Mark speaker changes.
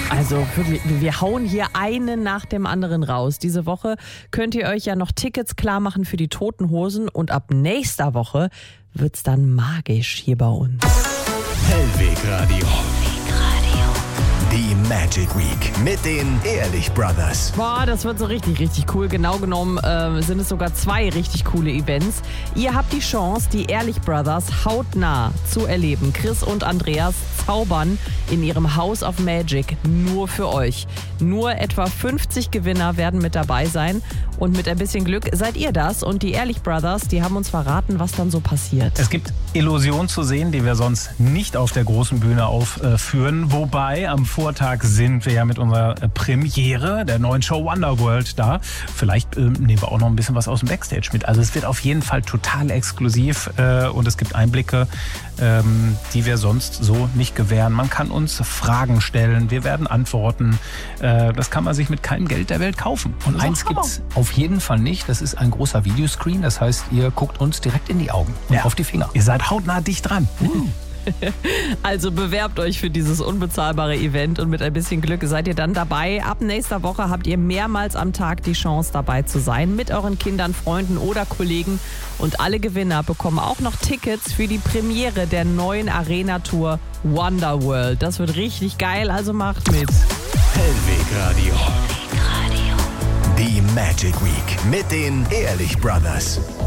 Speaker 1: Also wirklich, wir hauen hier einen nach dem anderen raus. Diese Woche könnt ihr euch ja noch Tickets klar machen für die Toten Hosen und ab nächster Woche wird's dann magisch hier bei uns.
Speaker 2: Hellweg Radio. Die Magic Week mit den Ehrlich Brothers.
Speaker 1: Boah, das wird so richtig, richtig cool. Genau genommen sind es sogar 2 richtig coole Events. Ihr habt die Chance, die Ehrlich Brothers hautnah zu erleben. Chris und Andreas zaubern in ihrem House of Magic nur für euch. Nur etwa 50 Gewinner werden mit dabei sein. Und mit ein bisschen Glück seid ihr das. Und die Ehrlich Brothers, die haben uns verraten, was dann so passiert.
Speaker 3: Es gibt Illusionen zu sehen, die wir sonst nicht auf der großen Bühne aufführen. Wobei am Vortag sind wir ja mit unserer Premiere der neuen Show Wonderworld da. Vielleicht nehmen wir auch noch ein bisschen was aus dem Backstage mit. Also es wird auf jeden Fall total exklusiv und es gibt Einblicke, die wir sonst so nicht gewähren. Man kann uns Fragen stellen, wir werden antworten. Das kann man sich mit keinem Geld der Welt kaufen.
Speaker 4: Und eins gibt's auf jeden Fall nicht, das ist ein großer Videoscreen. Das heißt, ihr guckt uns direkt in die Augen und auf die Finger.
Speaker 3: Ihr seid hautnah dicht dran.
Speaker 1: Also bewerbt euch für dieses unbezahlbare Event und mit ein bisschen Glück seid ihr dann dabei. Ab nächster Woche habt ihr mehrmals am Tag die Chance dabei zu sein mit euren Kindern, Freunden oder Kollegen. Und alle Gewinner bekommen auch noch Tickets für die Premiere der neuen Arena-Tour Wonderworld. Das wird richtig geil, also macht mit.
Speaker 2: Hellweg Radio. Die Magic Week mit den Ehrlich Brothers.